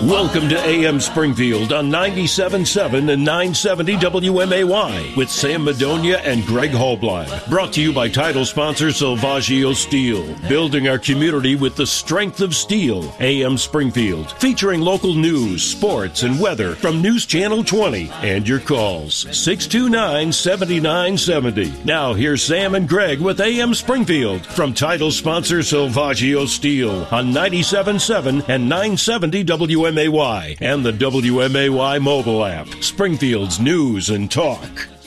Welcome to AM Springfield on 97.7 and 970 WMAY with Sam Madonia and Greg Hallblind. Brought to you by title sponsor Salvaggio Steel. Building our community with the strength of steel. AM Springfield. Featuring local news, sports, and weather from News Channel 20. And your calls. 629-7970. Now here's Sam and Greg with AM Springfield from title sponsor Salvaggio Steel on 97.7 and 970 WMAY and the WMAY mobile app. Springfield's news and talk.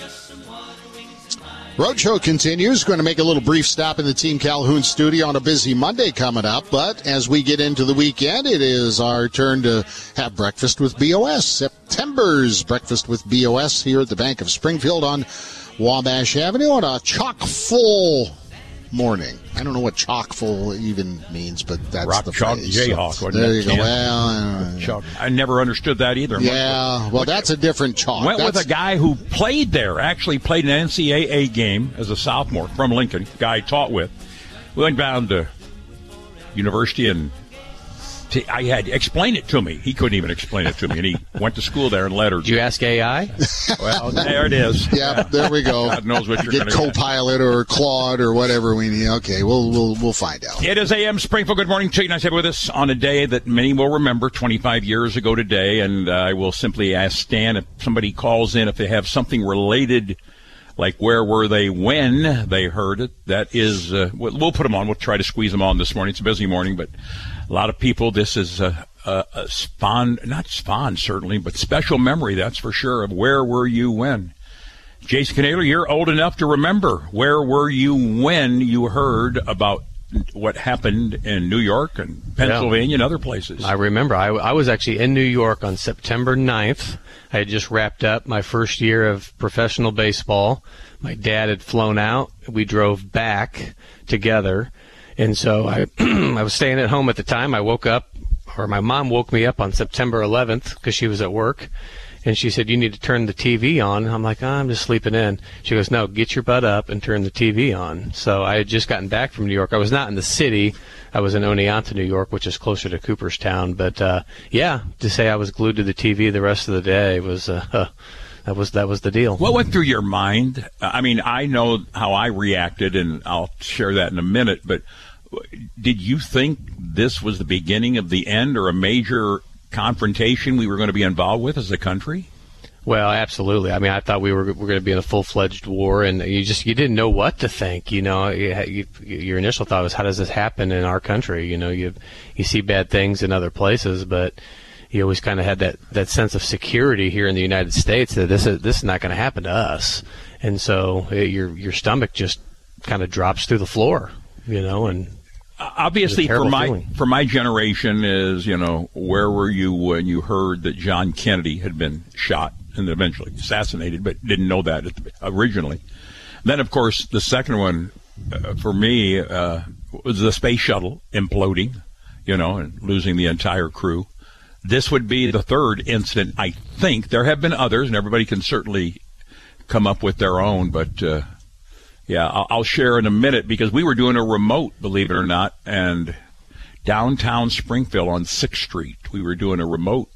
Roadshow continues. Going to make a little brief stop in the Team Calhoun studio on a busy Monday coming up. But as we get into the weekend, it is our turn to have Breakfast with BOS. September's Breakfast with BOS here at the Bank of Springfield on Wabash Avenue on a chock-full morning. I don't know what chock-full even means, but that's Rock the chalk phrase. Jayhawk. So, there you go. Well, I never understood that either. Yeah, well, that's a different chalk. Went with a guy who played there, actually played an NCAA game as a sophomore from Lincoln, guy I taught with. We went down to university and I had explain it to me. He couldn't even explain it to me, and he went to school there in letters. Did you ask AI? Well, there it is. Yeah, there we go. God knows what you're get Copilot or Claude or whatever we need. Okay, we'll find out. It is AM Springfield. Good morning to you. Nice to have you with us on a day that many will remember 25 years ago today, and I will simply ask Stan if somebody calls in if they have something related, like where were they when they heard it. That is, we'll put them on. We'll try to squeeze them on this morning. It's a busy morning, but a lot of people, this is a not fond certainly, but special memory, that's for sure, of where were you when. Jason Canaler, you're old enough to remember. Where were you when you heard about what happened in New York and Pennsylvania and other places? I remember. I was actually in New York on September 9th. I had just wrapped up my first year of professional baseball. My dad had flown out. We drove back together. And so I was staying at home at the time. I woke up, or my mom woke me up on September 11th because she was at work. And she said, you need to turn the TV on. And I'm like, I'm just sleeping in. She goes, no, get your butt up and turn the TV on. So I had just gotten back from New York. I was not in the city. I was in Oneonta, New York, which is closer to Cooperstown. But, yeah, to say I was glued to the TV the rest of the day was that was the deal. What went through your mind? I mean, I know how I reacted, and I'll share that in a minute. But did you think this was the beginning of the end or a major confrontation we were going to be involved with as a country? Well, absolutely. I mean, I thought we were going to be in a full-fledged war, and you didn't know what to think. You know, your initial thought was, how does this happen in our country? You know, you see bad things in other places, but you always kind of had that sense of security here in the United States that this is not going to happen to us, and so your stomach just kind of drops through the floor, you know. And obviously for my generation is, you know, where were you when you heard that John Kennedy had been shot and eventually assassinated, but didn't know that originally. Then, of course, the second one for me was the space shuttle imploding, you know, and losing the entire crew. This would be the third incident, I think. There have been others, and everybody can certainly come up with their own, but yeah, I'll share in a minute, because we were doing a remote, believe it or not, and downtown Springfield on 6th Street. We were doing a remote,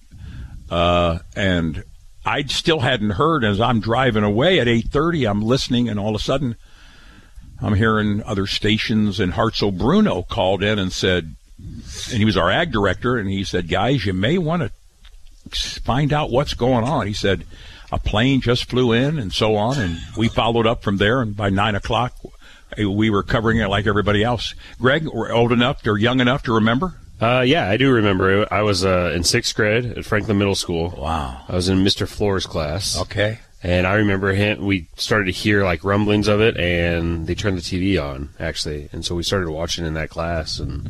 and I still hadn't heard. As I'm driving away at 8:30, I'm listening, and all of a sudden I'm hearing other stations, and Hartzell Bruno called in and said, and he was our ag director, and he said, guys, you may want to find out what's going on. He said, a plane just flew in and so on, and we followed up from there, and by 9 o'clock, we were covering it like everybody else. Greg, we're old enough or young enough to remember? Yeah, I do remember. I was in 6th grade at Franklin Middle School. Wow. I was in Mr. Floor's class. Okay. And I remember we started to hear, like, rumblings of it, and they turned the TV on, actually. And so we started watching in that class. And,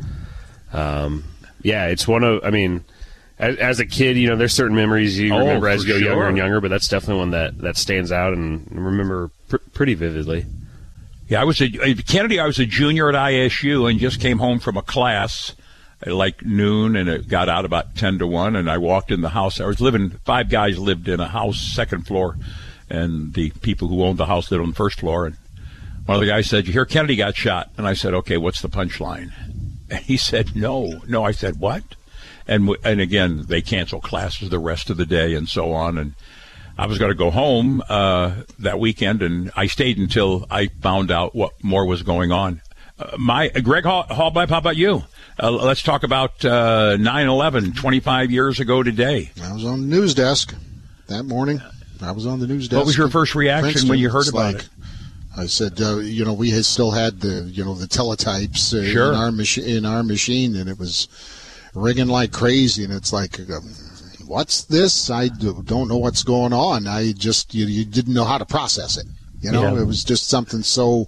yeah, it's one of, I mean, as a kid, you know, there's certain memories you remember as you go younger and younger, but that's definitely one that stands out and remember pretty vividly. Yeah, I was a junior at ISU and just came home from a class at like noon, and it got out about 10 to 1, and I walked in the house. I was living, 5 guys lived in a house, 2nd floor, and the people who owned the house lived on the 1st floor. And one of the guys said, "You hear Kennedy got shot?" And I said, "Okay, what's the punchline?" And he said, No. I said, "What?" And again, they canceled classes the rest of the day and so on. And I was going to go home that weekend, and I stayed until I found out what more was going on. Greg Hallbleib, how about you? Let's talk about 9/11, 25 years ago today. I was on the news desk that morning. I was on the news desk. What was your first reaction Princeton. when you heard about it? I said, we had still had the teletypes sure. in our machine, and it was ringing like crazy. And it's like, what's this? I don't know what's going on. I just you didn't know how to process it. It was just something so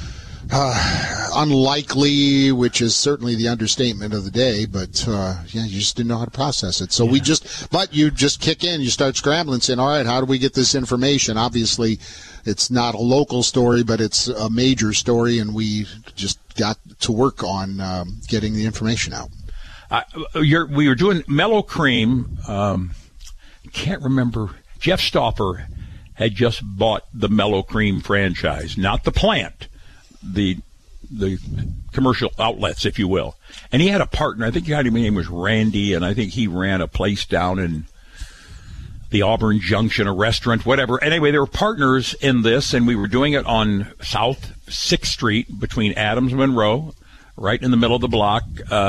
unlikely, which is certainly the understatement of the day. But you just didn't know how to process it. So you just kick in, you start scrambling, saying, all right, how do we get this information? Obviously, it's not a local story, but it's a major story, and we just got to work on getting the information out. We were doing Mellow Cream. Can't remember. Jeff Stauffer had just bought the Mellow Cream franchise, not the plant, the commercial outlets, if you will. And he had a partner. I think his name was Randy, and I think he ran a place down in the Auburn Junction, a restaurant, whatever. Anyway, they were partners in this, and we were doing it on South 6th Street between Adams and Monroe, right in the middle of the block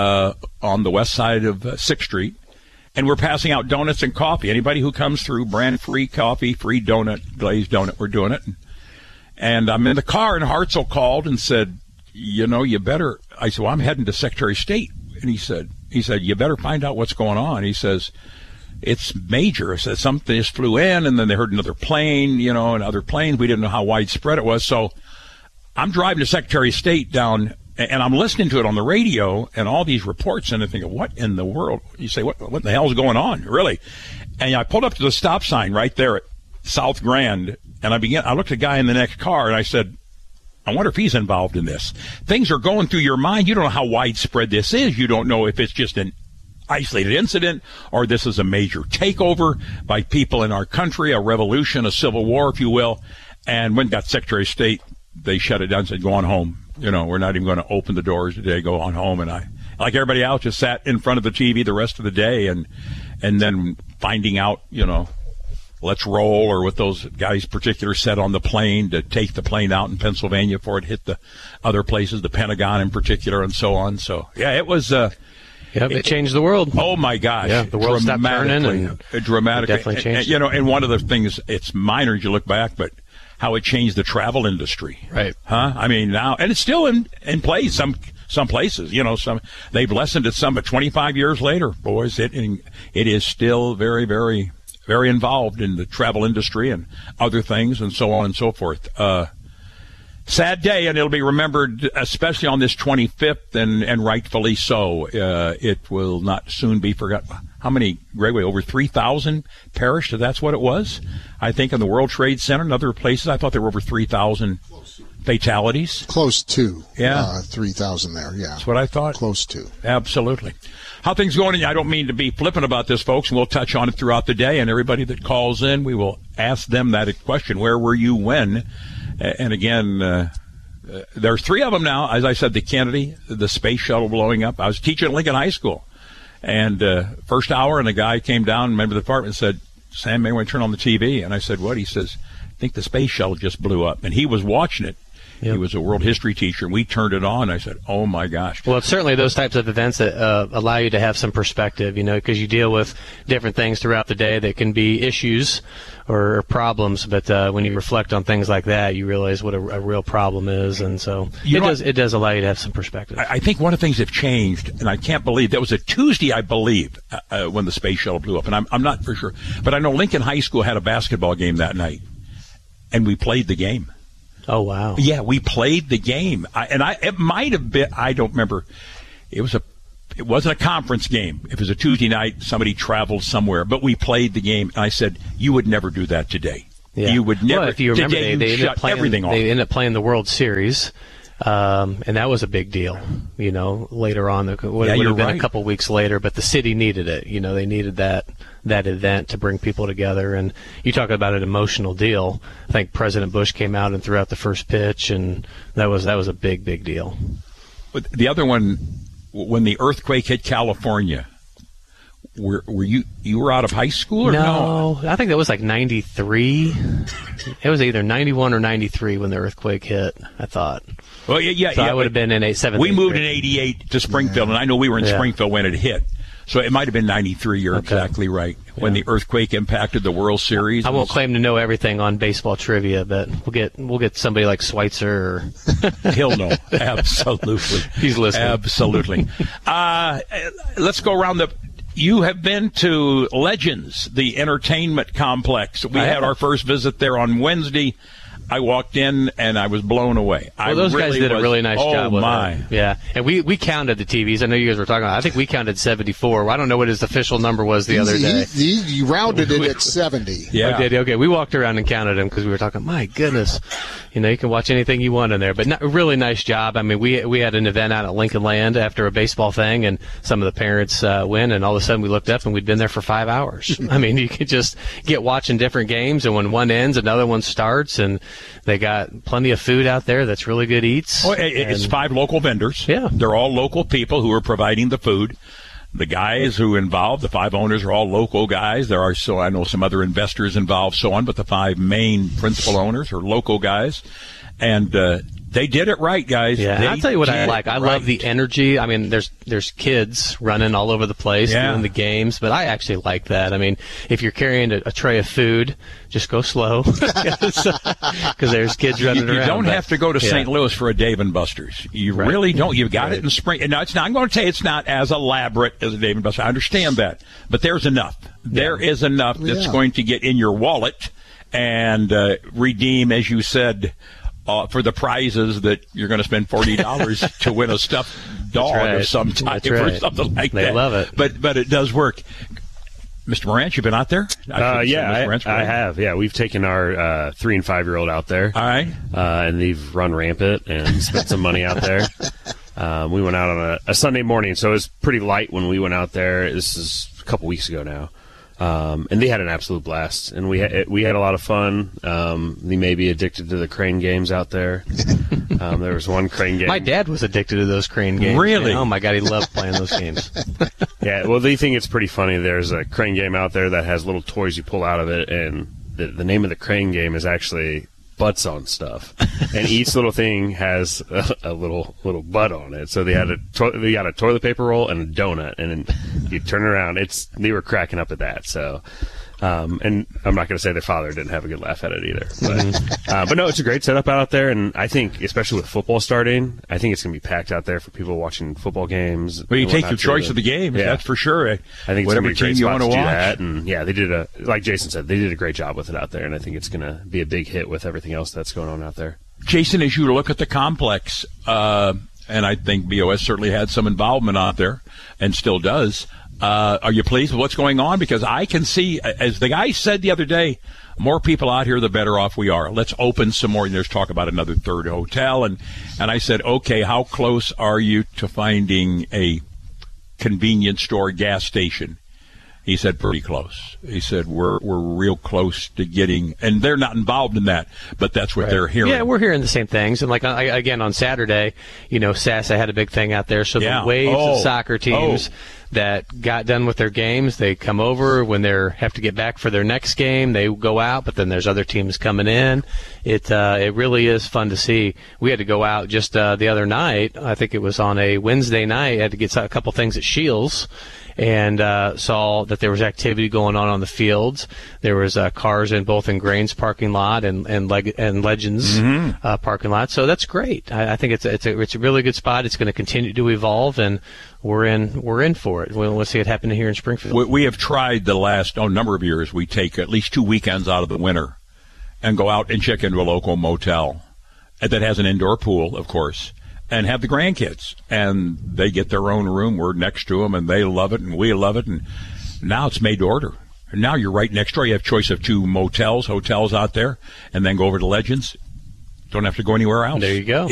on the west side of 6th Street. And we're passing out donuts and coffee. Anybody who comes through, brand-free coffee, free donut, glazed donut, we're doing it. And I'm in the car, and Hartzell called and said, you better. I said, well, I'm heading to Secretary of State. And he said, you better find out what's going on. He says, it's major. It says something just flew in, and then they heard another plane, and other planes. We didn't know how widespread it was. So I'm driving to Secretary of State down, and I'm listening to it on the radio and all these reports, and I think, what in the world? You say, what the hell is going on, really? And I pulled up to the stop sign right there at South Grand, and I looked at the guy in the next car, and I said, I wonder if he's involved in this. Things are going through your mind. You don't know how widespread this is. You don't know if it's just an isolated incident or this is a major takeover by people in our country, a revolution, a civil war, if you will. And when got Secretary of State, they shut it down and said, go on home. We're not even going to open the doors today. Go on home. And I, like everybody else, just sat in front of the TV the rest of the day and then finding out, let's roll, or what those guys particular said on the plane to take the plane out in Pennsylvania before it hit the other places, the Pentagon in particular, and so on. So, it was... it changed the world. Oh, my gosh. Yeah, the world stopped turning. Dramatically. Definitely changed. And one of the things, it's minor as you look back, but how it changed the travel industry. Right. Huh? I mean, now, and it's still in place, some places, some, they've lessened it some, but 25 years later, boys, it is still very, very, very involved in the travel industry and other things and so on and so forth. Sad day, and it'll be remembered, especially on this 25th, and rightfully so. It will not soon be forgotten. How many, Gregory, over 3,000 perished? That's what it was, I think, in the World Trade Center and other places. I thought there were over 3,000 fatalities. Close to. Yeah. 3,000 there, yeah. That's what I thought. Close to. Absolutely. How things going? I don't mean to be flippant about this, folks, and we'll touch on it throughout the day. And everybody that calls in, we will ask them that question. Where were you when? And again, there's three of them now. As I said, the Kennedy, the space shuttle blowing up. I was teaching at Lincoln High School. And first hour, and a guy came down, member of the department, and said, Sam, may want to turn on the TV. And I said, what? He says, I think the space shuttle just blew up. And he was watching it. Yep. He was a world history teacher, and we turned it on. I said, oh, my gosh. Well, it's certainly those types of events that allow you to have some perspective, because you deal with different things throughout the day that can be issues or problems. But when you reflect on things like that, you realize what a real problem is. And so it does allow you to have some perspective. I think one of the things that changed, and I can't believe, that was a Tuesday, I believe, when the space shuttle blew up. And I'm not for sure. But I know Lincoln High School had a basketball game that night, and we played the game. Oh, wow. Yeah, we played the game. It might have been, I don't remember. It wasn't a conference game. If it was a Tuesday night, somebody traveled somewhere. But we played the game. And I said, you would never do that today. Yeah. You would never. Well, if you remember, today they shut everything off. They ended up playing the World Series. And that was a big deal, later on. It would have been right. A couple weeks later, but the city needed it. They needed that event to bring people together. And you talk about an emotional deal. I think President Bush came out and threw out the first pitch, and that was a big, big deal. But the other one, when the earthquake hit California, were you were out of high school or no? I think that was like 93. It was either 91 or 93 when the earthquake hit, I thought. Well, yeah. So I would have been in 7th. We moved in 88 to Springfield, and I know we were in Springfield when it hit. So it might have been 93. You're exactly right. When the earthquake impacted the World Series. I won't claim to know everything on baseball trivia, but we'll get somebody like Schweitzer. He'll know. Absolutely. He's listening. Absolutely. Let's go around You have been to Legends, the entertainment complex. We had our first visit there on Wednesday. I walked in and I was blown away. Well, those guys did a really nice job with my. it. Yeah, and we counted the TVs. I know you guys were talking about it. I think we counted 74. I don't know what his official number was the other day. You rounded it at 70. Yeah. I did. Okay, we walked around and counted them because we were talking, my goodness, you can watch anything you want in there. But really nice job. I mean, we had an event out at Lincoln Land after a baseball thing, and some of the parents went, and all of a sudden we looked up and we'd been there for 5 hours. I mean, you could just get watching different games, and when one ends, another one starts, and they got plenty of food out there that's really good eats. Oh, it's 5 local vendors. Yeah. They're all local people who are providing the food. The guys who are involved, the 5 owners, are all local guys. There are, I know some other investors involved, so on, but the 5 main principal owners are local guys. And they did it right, guys. Yeah, and I'll tell you what I like. I love the energy. I mean, there's kids running all over the place doing the games, but I actually like that. I mean, if you're carrying a tray of food, just go slow because there's kids running around. You don't have to go to St. Louis for a Dave & Buster's. You really don't. You've got it in spring. Now, I'm going to tell you it's not as elaborate as a Dave & Buster's. I understand that, but there's enough. There is enough that's going to get in your wallet and redeem, as you said, for the prizes that you're going to spend $40 to win a stuffed dog of some type or something like that. They love it. But it does work. Mr. Morant, you been out there? I have. Yeah, we've taken our 3 and 5-year-old out there. All right. And they've run rampant and spent some money out there. We went out on a Sunday morning, so it was pretty light when we went out there. This is a couple weeks ago now. And they had an absolute blast, and we had a lot of fun. They may be addicted to the crane games out there. There was one crane game. My dad was addicted to those crane games. Really? Oh my God, he loved playing those games. Yeah, well, they think it's pretty funny. There's a crane game out there that has little toys you pull out of it, and the name of the crane game is actually butts on stuff, and each little thing has a little butt on it. So they got a toilet paper roll and a donut, and then you turn around. They were cracking up at that. So, and I'm not going to say their father didn't have a good laugh at it either. But no, it's a great setup out there, and I think, especially with football starting, I think it's going to be packed out there for people watching football games. Well, you take your choice of the games, that's for sure. I think it's whatever going to be a great team you spot want to do watch. that. And yeah, they did like Jason said, they did a great job with it out there, and I think it's going to be a big hit with everything else that's going on out there. Jason, as you look at the complex, and I think BOS certainly had some involvement out there and still does, are you pleased with what's going on? Because I can see, as the guy said the other day, more people out here, the better off we are. Let's open some more. And there's talk about another 3rd hotel. And I said, okay, how close are you to finding a convenience store, gas station? He said, pretty close. He said, we're real close to getting, and they're not involved in that, but that's what they're hearing. Yeah, we're hearing the same things. And like, again, on Saturday, SASA had a big thing out there. So the waves of soccer teams that got done with their games, they come over when they have to get back for their next game. They go out, but then there's other teams coming in. It really is fun to see. We had to go out just the other night. I think it was on a Wednesday night. I had to get a couple things at Shields. And saw that there was activity going on the fields. There was cars in Grain's parking lot and Legends parking lot. So that's great. I think it's a really good spot. It's going to continue to evolve, and we're in for it. Let's see it happen here in Springfield. We have tried the last number of years. We take at least 2 weekends out of the winter and go out and check into a local motel that has an indoor pool, of course, and have the grandkids, and they get their own room. We're next to them, and they love it, and we love it, and now it's made to order. And now you're right next door. You have choice of 2 hotels out there, and then go over to Legends. Don't have to go anywhere else. There you go.